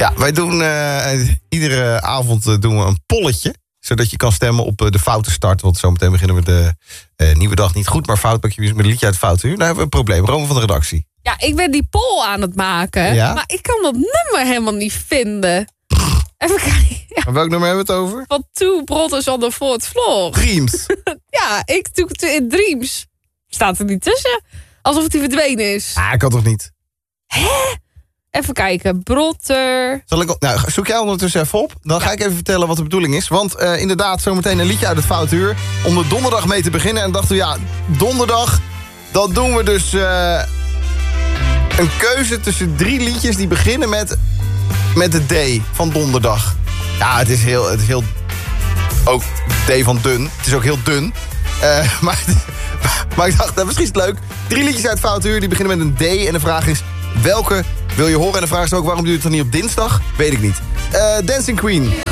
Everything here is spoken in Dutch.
Ja, wij doen iedere avond doen we een polletje. Zodat je kan stemmen op de foute start. Want zometeen beginnen we de nieuwe dag niet goed. Maar fout pak je met een liedje uit het foute uur. Nou hebben we een probleem. Rome van de redactie. Ja, ik ben die poll aan het maken. Ja? Maar ik kan dat nummer helemaal niet vinden. Even kijken. Ja. Maar welk nummer hebben we het over? Van Two Brothers on the Fourth Floor. Dreams. Ja, ik doe het in Dreams. Staat er niet tussen. Alsof die verdwenen is. Ah, kan toch niet? Even kijken. Brotter. Zoek jij ondertussen even op. Dan ga ik even vertellen wat de bedoeling is. Want inderdaad, zometeen een liedje uit het foute uur. Om de donderdag mee te beginnen. En dachten we, ja, donderdag. Dan doen we dus een keuze tussen 3 liedjes die beginnen met de D van donderdag. Ja, het is heel ook D van dun. Het is ook heel dun. Maar ik dacht, misschien is het leuk. 3 liedjes uit het foute uur, die beginnen met een D. En de vraag is, welke wil je horen? En de vraag is ook, waarom doe je het dan niet op dinsdag? Weet ik niet. Dancing Queen.